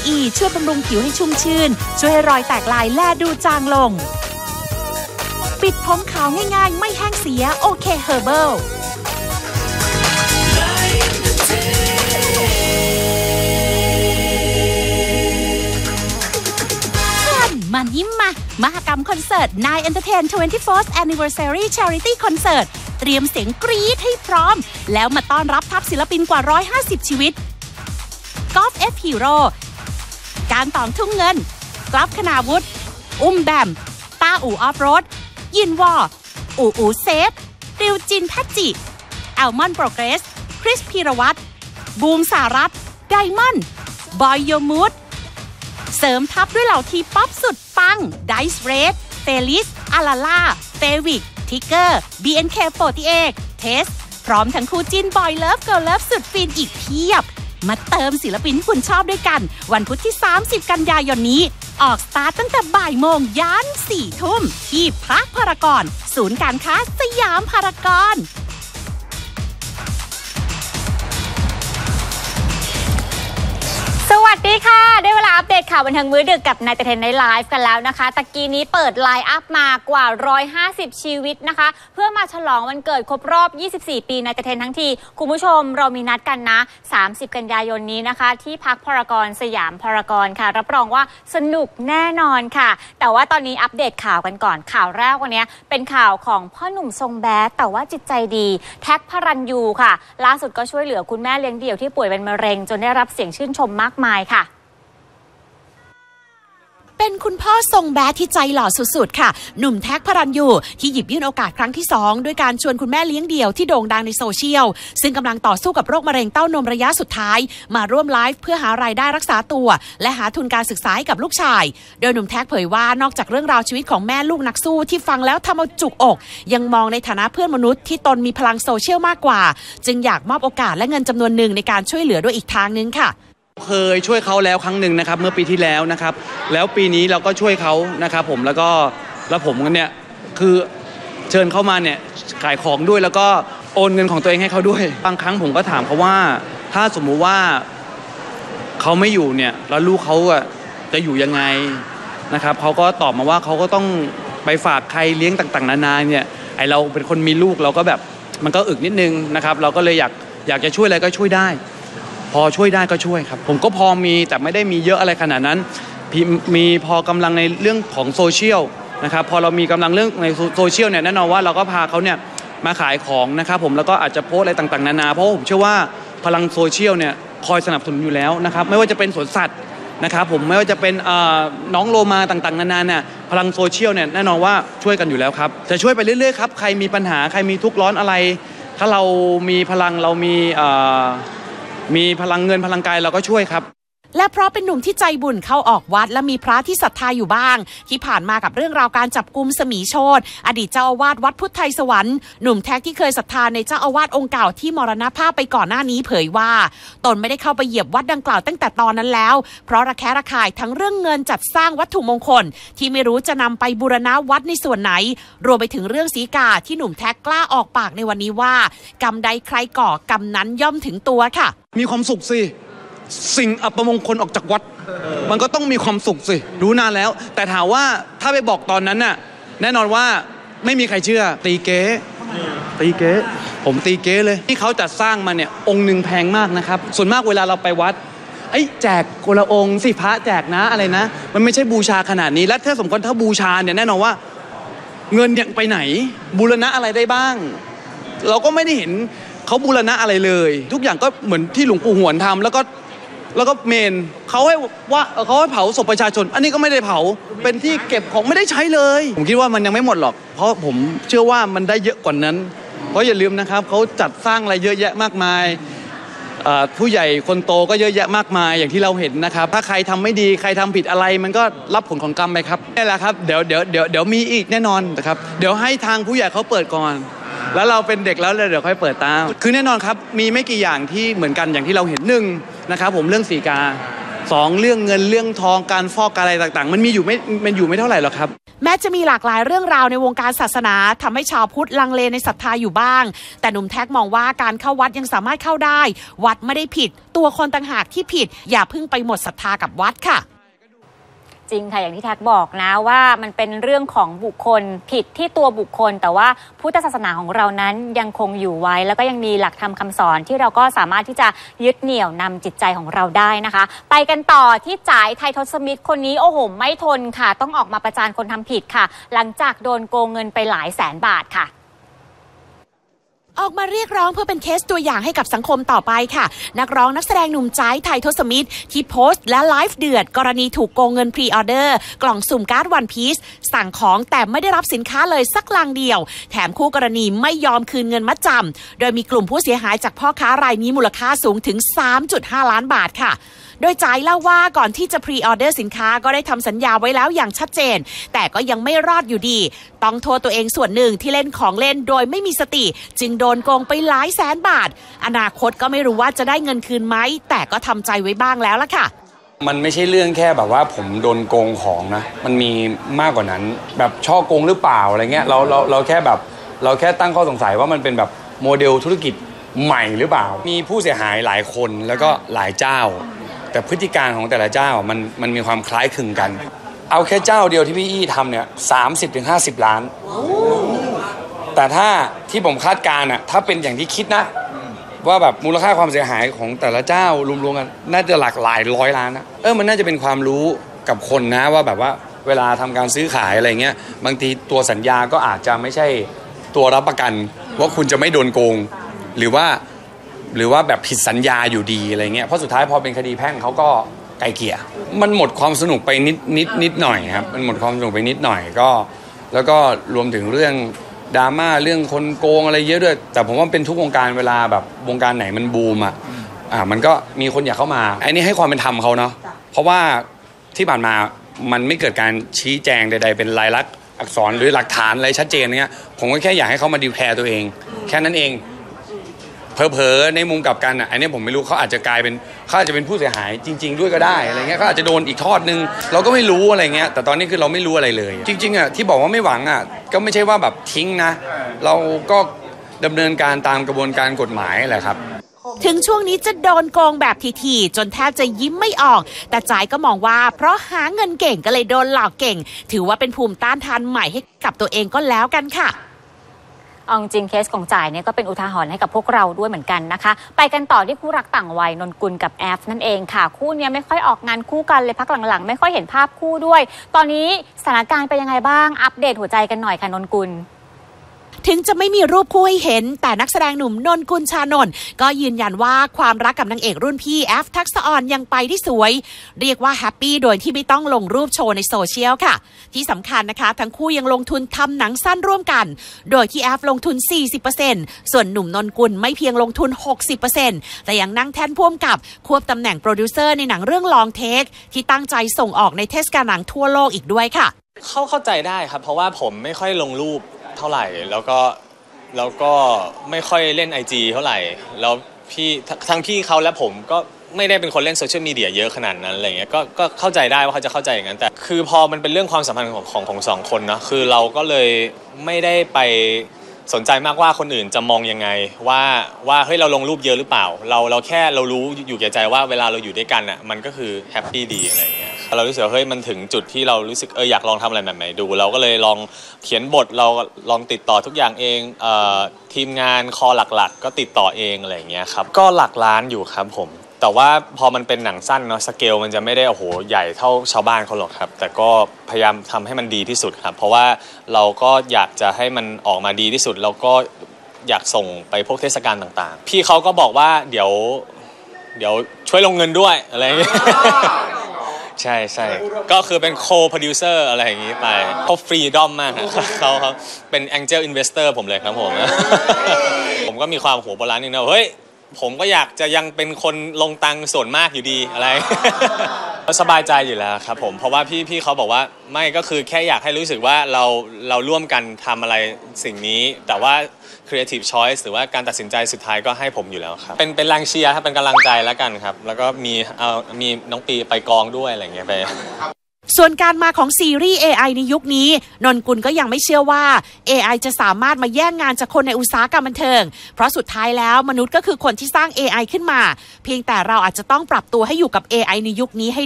E ช่วยบำรุงผิวให้ชุ่มชื่นช่วยให้รอยแตกลายแลดูจางลงปิดผมขาวง่ายๆไม่แห้งเสียโอเคเฮอร์เบิลมันยิ้มมามหกรรมคอนเสิร์ต Nine Entertain 24th Anniversary Charity Concert เตรียมเสียงกรี๊ดให้พร้อมแล้วมาต้อนรับทัพศิลปินกว่า150ชีวิตกอล์ฟ F Hero การตองทุ่งเงินกลับคณาวุฒิแบมต้าอู่ออฟโรดยินวออูเซฟริวจินแพทจิแอลมอนโปรเกรสคริสพีรวัตรบูมสารัตไดมอนด์บอยโยมูดเสริมทัพด้วยเหล่าทีป๊อปสุดปังไดซ์เรดเฟลิสอาลาล่าเฟวิกทิกเกอร์ BNK48 เทสพร้อมทั้งคู่จิ้นบอยเลิฟเกิร์ลเลิฟสุดฟินอีกเพียบมาเติมศิลปินที่คุณชอบด้วยกันวันพุธที่30กันยายนนี้ออกสตาร์ตตั้งแต่บ่ายโมงยัน4 ทุ่มที่พาร์คพารากอนศูนย์การค้าสยามพารากอนสวัสดีค่ะได้เวลาอัปเดตข่าวบันเทิงมื้อดึกกับนายเทนในไลฟ์กันแล้วนะคะตะกี้นี้เปิดไลน์อัพมากว่า150ชีวิตนะคะเพื่อมาฉลองวันเกิดครบรอบ24ปีนายเทนทั้งทีคุณผู้ชมเรามีนัดกันนะ30กันยายนนี้นะคะที่พักพารากอนสยามพารากอนค่ะรับรองว่าสนุกแน่นอนค่ะแต่ว่าตอนนี้อัปเดตข่าวกันก่อนข่าวแรกวันนี้เป็นข่าวของพ่อหนุ่มทรงแบดแต่ว่าจิตใจดีแท็กพระรัญยูค่ะล่าสุดก็ช่วยเหลือคุณแม่เลี้ยงเดี่ยวที่ป่วยเป็นมะเร็งจนได้รับเสียงชื่นชมมากมายค่ะเป็นคุณพ่อทรงแบดที่ใจหล่อสุดๆค่ะหนุ่มแท็กพระรัญยูที่หยิบยื่นโอกาสครั้งที่2ด้วยการชวนคุณแม่เลี้ยงเดี่ยวที่โด่งดังในโซเชียลซึ่งกำลังต่อสู้กับโรคมะเร็งเต้านมระยะสุดท้ายมาร่วมไลฟ์เพื่อหารายได้รักษาตัวและหาทุนการศึกษาให้กับลูกชายโดยหนุ่มแท็กเผยว่านอกจากเรื่องราวชีวิตของแม่ลูกนักสู้ที่ฟังแล้วทำเอาจุกอกยังมองในฐานะเพื่อนมนุษย์ที่ตนมีพลังโซเชียลมากกว่าจึงอยากมอบโอกาสและเงินจำนวนหนึ่งในการช่วยเหลือด้วยอีกทางนึงค่ะเคยช่วยเขาแล้วครั้งหนึ่งนะครับเมื่อปีที่แล้วนะครับแล้วปีนี้เราก็ช่วยเขานะครับผมแล้วผมเนี่ยคือเชิญเขามาเนี่ยขายของด้วยแล้วก็โอนเงินของตัวเองให้เขาด้วยบางครั้งผมก็ถามเขาว่าถ้าสมมุติว่าเขาไม่อยู่เนี่ยแล้วลูกเขาจะอยู่ยังไงนะครับเขาก็ตอบมาว่าเขาก็ต้องไปฝากใครเลี้ยงต่างๆนานาเนี่ยไอเราเป็นคนมีลูกเราก็แบบมันก็อึกนิดนึงนะครับเราก็เลยอยากจะช่วยอะไรก็ช่วยได้พอช่วยได้ก็ช่วยครับผมก็พอมีแต่ไม่ได้มีเยอะอะไรขนาดนั้นมีพอกำลังในเรื่องของโซเชียลนะครับพอเรามีกำลังเรื่องในโซเชียลเนี่ยแน่นอนว่าเราก็พาเขาเนี่ยมาขายของนะครับผมแล้วก็อาจจะโพสอะไรต่างๆนานาเพราะผมเชื่อว่าพลังโซเชียลเนี่ยคอยสนับสนุนอยู่แล้วนะครับไม่ว่าจะเป็นสวนสัตว์นะครับผมไม่ว่าจะเป็นน้องโลมาต่างๆนานาเนี่ยพลังโซเชียลเนี่ยแน่นอนว่าช่วยกันอยู่แล้วครับจะช่วยไปเรื่อยๆครับใครมีปัญหาใครมีทุกข์ร้อนอะไรถ้าเรามีพลังเรามีพลังเงินพลังกายเราก็ช่วยครับและเพราะเป็นหนุ่มที่ใจบุญเข้าออกวัดและมีพระที่ศรัทธาอยู่บ้างที่ผ่านมากับเรื่องราวการจับกุมสมีโชติอดีตเจ้าอาวาสวัดพุทธไทยสวรรค์หนุ่มแท็กที่เคยศรัทธาในเจ้าอาวาสองค์เก่าที่มรณภาพไปก่อนหน้านี้เผยว่าตนไม่ได้เข้าไปเหยียบวัดดังกล่าวตั้งแต่ตอนนั้นแล้วเพราะระแคะระคายทั้งเรื่องเงินจัดสร้างวัตถุมงคลที่ไม่รู้จะนำไปบูรณะวัดในส่วนไหนรวมไปถึงเรื่องสีกาที่หนุ่มแท็กกล้าออกปากในวันนี้ว่ากรรมใดใครก่อกรรมนั้นย่อมถึงตัวค่ะมีความสุขสิสิ่งอัปมงคลออกจากวัดมันก็ต้องมีความสุขสิรู้นานแล้วแต่ถามว่าถ้าไปบอกตอนนั้นน่ะแน่นอนว่าไม่มีใครเชื่อตีเก๊ผมตีเก๊เลยที่เขาจัดสร้างมาเนี่ยองค์หนึ่งแพงมากนะครับส่วนมากเวลาเราไปวัดแจกคนละองค์สิพระแจกนะอะไรนะมันไม่ใช่บูชาขนาดนี้และถ้าสมควรถ้าบูชาเนี่ยแน่นอนว่าเงินเนี่ยไปไหนบูรณะอะไรได้บ้างเราก็ไม่ได้เห็นเขาบูรณะอะไรเลยทุกอย่างก็เหมือนที่หลวงปู่หวนทำแล้วก็เมนเขาให้เผาศพประชาชนอันนี้ก็ไม่ได้เผาเป็นที่เก็บของไม่ได้ใช้เลยผมคิดว่ามันยังไม่หมดหรอกเพราะผมเชื่อว่ามันได้เยอะกว่านั้นเพราะอย่าลืมนะครับเขาจัดสร้างอะไรเยอะแยะมากมายผู้ใหญ่คนโตก็เยอะแยะมากมายอย่างที่เราเห็นนะครับถ้าใครทำไม่ดีใครทำผิดอะไรมันก็รับผลของกรรมไปครับนี่แหละครับเดี๋ยวมีอีกแน่นอนนะครับเดี๋ยวให้ทางผู้ใหญ่เขาเปิดก่อนแล้วเราเป็นเด็กแล้วเดี๋ยวค่อยเปิดตามคือแน่นอนครับมีไม่กี่อย่างที่เหมือนกันอย่างที่เราเห็น1นะครับผมเรื่องสีกา2เรื่องเงินเรื่องทองการฟอกอะไรต่างๆมันอยู่ไม่เท่าไหร่หรอกครับแม้จะมีหลากหลายเรื่องราวในวงการศาสนาทำให้ชาวพุทธลังเลในศรัทธาอยู่บ้างแต่หนุ่มแท็กมองว่าการเข้าวัดยังสามารถเข้าได้วัดไม่ได้ผิดตัวคนต่างหากที่ผิดอย่าเพิ่งไปหมดศรัทธากับวัดค่ะจริงค่ะอย่างที่แท็กบอกนะว่ามันเป็นเรื่องของบุคคลผิดที่ตัวบุคคลแต่ว่าพุทธศาสนาของเรานั้นยังคงอยู่ไว้แล้วก็ยังมีหลักธรรมคำสอนที่เราก็สามารถที่จะยึดเหนี่ยวนำจิตใจของเราได้นะคะไปกันต่อที่จ๋ายไทยทศมิตรคนนี้โอ้โหไม่ทนค่ะต้องออกมาประจานคนทำผิดค่ะหลังจากโดนโกงเงินไปหลายแสนบาทค่ะออกมาเรียกร้องเพื่อเป็นเคสตัวอย่างให้กับสังคมต่อไปค่ะนักร้องนักแสดงหนุ่มจ๋ายไทยทศมิตรที่โพสต์และไลฟ์เดือดกรณีถูกโกงเงินพรีออเดอร์กล่องสุ่มการ์ดวันพีซสั่งของแต่ไม่ได้รับสินค้าเลยสักลังเดียวแถมคู่กรณีไม่ยอมคืนเงินมัดจำโดยมีกลุ่มผู้เสียหายจากพ่อค้ารายนี้มูลค่าสูงถึง 3.5 ล้านบาทค่ะโดยจ๋ายเล่าว่าก่อนที่จะพรีออเดอร์สินค้าก็ได้ทำสัญญาไว้แล้วอย่างชัดเจนแต่ก็ยังไม่รอดอยู่ดีต้องโทษตัวเองส่วนหนึ่งที่เล่นของเล่นโดยไม่มีสติจึงโดนโกงไปหลายแสนบาทอนาคตก็ไม่รู้ว่าจะได้เงินคืนไหมแต่ก็ทำใจไว้บ้างแล้วล่ะค่ะมันไม่ใช่เรื่องแค่แบบว่าผมโดนโกงของนะมันมีมากกว่านั้นแบบช่อโกงหรือเปล่าอะไรเงี้ยเราแค่แบบเราแค่ตั้งข้อสงสัยว่ามันเป็นแบบโมเดลธุรกิจใหม่หรือเปล่ามีผู้เสียหายหลายคนแล้วก็หลายเจ้าแต่พฤติการของแต่ละเจ้ามันมีความคล้ายคลึงกันเอาแค่เจ้าเดียวที่พี่อี้ทำเนี่ย30-50 ล้านแต่ถ้าที่ผมคาดการณ์อ่ะถ้าเป็นอย่างที่คิดนะว่าแบบมูลค่าความเสียหายของแต่ละเจ้ารวมๆกันน่าจะหลักหลายร้อยล้านนะมันน่าจะเป็นความรู้กับคนนะว่าแบบว่าเวลาทำการซื้อขายอะไรเงี้ยบางทีตัวสัญญาก็อาจจะไม่ใช่ตัวรับประกันว่าคุณจะไม่โดนโกงหรือว่าแบบผิดสัญญาอยู่ดีอะไรเงี้ยเพราะสุดท้ายพอเป็นคดีแพ่งเขาก็ไกลเกลี่ยมันหมดความสนุกไปนิดหน่อยครับมันหมดความสนุกไปนิดหน่อยก็แล้วก็รวมถึงเรื่องดราม่าเรื่องคนโกงอะไรเยอะด้วยแต่ผมว่าเป็นทุกวงการเวลาแบบวงการไหนมันบูมมันก็มีคนอยากเข้ามาไอ้นี่ให้ความเป็นธรรมเขาเนาะเพราะว่าที่ผ่านมามันไม่เกิดการชี้แจงใดๆเป็นลายลักษณ์อักษรหรือหลักฐานอะไรชัดเจนเงี้ยผมก็แค่อยากให้เขามาดีแคร์ตัวเองแค่นั้นเองเผลอๆในมุมกลับกันอันนี้ผมไม่รู้เขาอาจจะเป็นผู้เสียหายจริงๆด้วยก็ได้อะไรเงี้ยเขาอาจจะโดนอีกทอดนึงเราก็ไม่รู้อะไรเงี้ยแต่ตอนนี้คือเราไม่รู้อะไรเลยจริงๆที่บอกว่าไม่หวังก็ไม่ใช่ว่าแบบทิ้งนะเราก็ดำเนินการตามกระบวนการกฎหมายแหละครับถึงช่วงนี้จะโดนโกงแบบทีๆจนแทบจะยิ้มไม่ออกแต่จ๋ายก็มองว่าเพราะหาเงินเก่งก็เลยโดนหลอกเก่งถือว่าเป็นภูมิต้านทานใหม่ให้กับตัวเองก็แล้วกันค่ะเอาจริงเคสของจ่ายเนี่ยก็เป็นอุทาหรณ์ให้กับพวกเราด้วยเหมือนกันนะคะไปกันต่อที่คู่รักต่างวัยนนกุลกับแอฟนั่นเองค่ะคู่นี้ไม่ค่อยออกงานคู่กันเลยพักหลังๆไม่ค่อยเห็นภาพคู่ด้วยตอนนี้สถานการณ์เป็นยังไงบ้างอัปเดตหัวใจกันหน่อยค่ะนนกุลถึงจะไม่มีรูปคู่ให้เห็นแต่นักแสดงหนุ่มนนกุลชานนท์ก็ยืนยันว่าความรักกับนางเอกรุ่นพี่แอฟทักษะออนยังไปได้สวยเรียกว่าแฮปปี้โดยที่ไม่ต้องลงรูปโชว์ในโซเชียลค่ะที่สำคัญนะคะทั้งคู่ยังลงทุนทำหนังสั้นร่วมกันโดยที่แอฟลงทุน 40% ส่วนหนุ่มนนกุลไม่เพียงลงทุน 60% แต่ยังนั่งแท่นพ่วงกับควบตำแหน่งโปรดิวเซอร์ในหนังเรื่องลองเทคที่ตั้งใจส่งออกในเทศกาลหนังทั่วโลกอีกด้วยค่ะเข้าใจได้ครับเพราะว่าผมไม่ค่อยลงรูปเท่าไหร่แล้วก็ไม่ค่อยเล่น IG เท่าไหร่แล้วพี่ทั้งพี่เขาและผมก็ไม่ได้เป็นคนเล่นโซเชียลมีเดียเยอะขนาดนั้นอะไรเงี้ยก็เข้าใจได้ว่าเขาจะเข้าใจอย่างนั้นแต่คือพอมันเป็นเรื่องความสัมพันธ์ของสองคนนะคือเราก็เลยไม่ได้ไปสนใจมากว่าคนอื่นจะมองยังไงว่าเฮ้ยเราลงรูปเยอะหรือเปล่าเราแค่เรารู้อยู่แก่ใจว่าเวลาเราอยู่ด้วยกันอ่ะมันก็คือแฮปปี้ดีอะไรเงี้ยเรารู้สึกเฮ้ยมันถึงจุดที่เรารู้สึกอยากลองทำอะไรแบบไหนดูเราก็เลยลองเขียนบทเราลองติดต่อทุกอย่างเองทีมงานคอหลักๆก็ติดต่อเองอะไรเงี้ยครับก็หลักล้านอยู่ครับผมแต่ว่าพอมันเป็นหนังสั้นเนาะสเกลมันจะไม่ได้โอ้โหใหญ่เท่าชาวบ้านเขาหรอกครับแต่ก็พยายามทำให้มันดีที่สุดครับเพราะว่าเราก็อยากจะให้มันออกมาดีที่สุดแล้วก็อยากส่งไปพวกเทศกาลต่างๆพี่เขาก็บอกว่าเดี๋ยวช่วยลงเงินด้วยอะไรอย่างเงี้ยใช่ก็คือเป็นโคโปรดิวเซอร์อะไรอย่างงี้ไปเขาฟรีดอมมากเขาเป็น Angel Investor ผมเลยครับผมผมก็มีความหัวโบราณนิดนึงเฮ้ยผมก็อยากจะยังเป็นคนลงตังส่วนมากอยู่ดีอะไรก็สบายใจอยู่แล้วครับผมเพราะว่าพี่เขาบอกว่าไม่ก็คือแค่อยากให้รู้สึกว่าเราร่วมกันทำอะไรสิ่งนี้แต่ว่า creative choice หรือว่าการตัดสินใจสุดท้ายก็ให้ผมอยู่แล้วครับเป็นแรงเชียร์ครับเป็นกำลังใจแล้วกันครับแล้วก็มีน้องปีไปกองด้วยอะไรอย่างเงี้ยไปส่วนการมาของซีรีส์ AI ในยุคนี้นนกุลก็ยังไม่เชื่อว่า AI จะสามารถมาแย่งงานจากคนในอุตสาหกรรมบันเทิงเพราะสุดท้ายแล้วมนุษย์ก็คือคนที่สร้าง AI ขึ้นมาเพียงแต่เราอาจจะต้องปรับตัวให้อยู่กับ AI ในยุคนี้ให้